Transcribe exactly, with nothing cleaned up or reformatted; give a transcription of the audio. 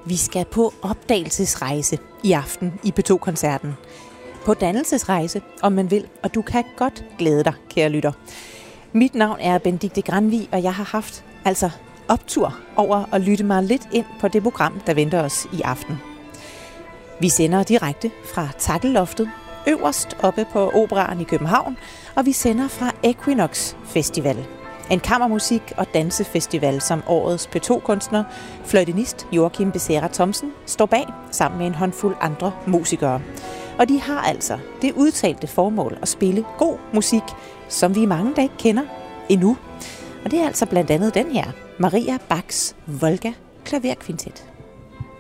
Vi skal på opdagelsesrejse i aften i P to-koncerten. På dannelsesrejse, om man vil, og du kan godt glæde dig, kære lytter. Mit navn er Benedikte Granvig, og jeg har haft altså optur over at lytte mig lidt ind på det program, der venter os i aften. Vi sender direkte fra Takkeloftet, øverst oppe på Operaen i København, og vi sender fra Equinox Festival. En kammermusik- og dansefestival, som årets P to-kunstner, fløjtenist Joachim Becerra Thomsen, står bag sammen med en håndfuld andre musikere. Og de har altså det udtalte formål at spille god musik, som vi mange, der ikke kender endnu. Og det er altså blandt andet den her, Maria Bachs Volga Klaverkvintet.